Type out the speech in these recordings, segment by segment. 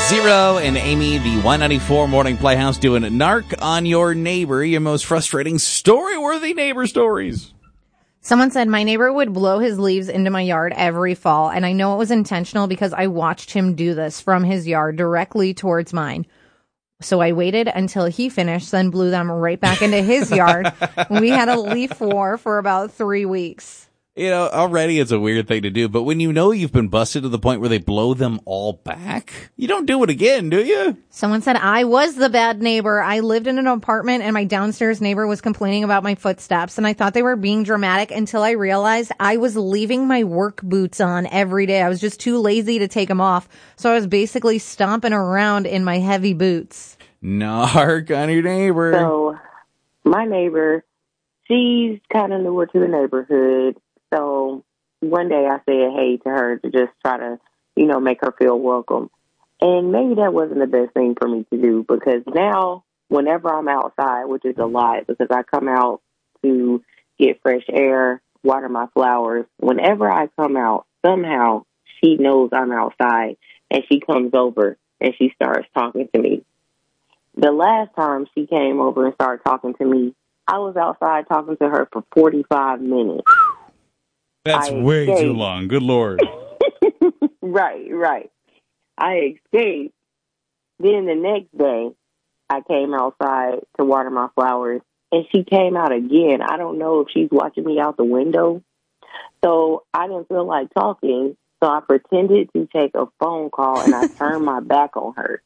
Zero and Amy, the 194 Morning Playhouse, doing Narc on Your Neighbor, your most frustrating story-worthy neighbor stories. Someone said, my neighbor would blow his leaves into my yard every fall, and I know it was intentional because I watched him do this from his yard directly towards mine. So I waited until he finished, then blew them right back into his yard. We had a leaf war for about 3 weeks. You know, already it's a weird thing to do, but when you know you've been busted to the point where they blow them all back, you don't do it again, do you? Someone said, I was the bad neighbor. I lived in an apartment and my downstairs neighbor was complaining about my footsteps, and I thought they were being dramatic until I realized I was leaving my work boots on every day. I was just too lazy to take them off, so I was basically stomping around in my heavy boots. Narc on your neighbor. So, my neighbor, she's kind of newer to the neighborhood. So one day I said hey to her to just try to, make her feel welcome. And maybe that wasn't the best thing for me to do, because now whenever I'm outside, which is a lot because I come out to get fresh air, water my flowers, whenever I come out, somehow she knows I'm outside and she comes over and she starts talking to me. The last time she came over and started talking to me, I was outside talking to her for 45 minutes. That's way too long. Good Lord. Right. I escaped. Then the next day, I came outside to water my flowers, and she came out again. I don't know if she's watching me out the window. So I didn't feel like talking, so I pretended to take a phone call, and I turned my back on her.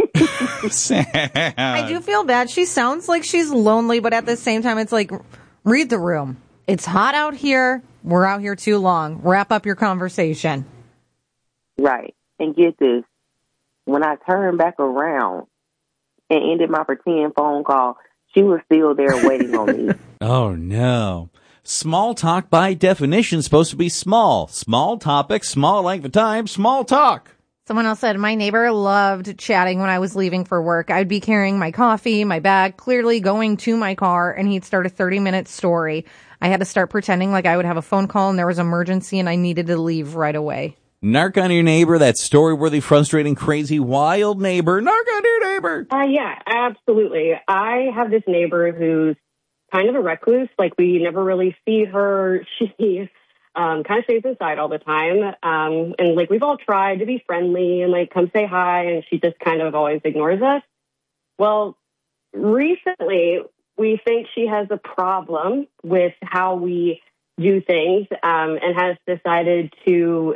I do feel bad. She sounds like she's lonely, but at the same time, it's like, read the room. It's hot out here. We're out here too long. Wrap up your conversation. Right. And get this. When I turned back around and ended my pretend phone call, she was still there waiting on me. Oh, no. Small talk by definition is supposed to be small. Small topic, small length of time, small talk. Someone else said, my neighbor loved chatting when I was leaving for work. I'd be carrying my coffee, my bag, clearly going to my car, and he'd start a 30-minute story. I had to start pretending like I would have a phone call and there was an emergency and I needed to leave right away. Narc on your neighbor, that story-worthy, frustrating, crazy, wild neighbor. Narc on your neighbor. Yeah, absolutely. I have this neighbor who's kind of a recluse. Like, we never really see her. She kind of stays inside all the time. And, we've all tried to be friendly and, come say hi, and she just kind of always ignores us. Well, recently, we think she has a problem with how we do things, and has decided to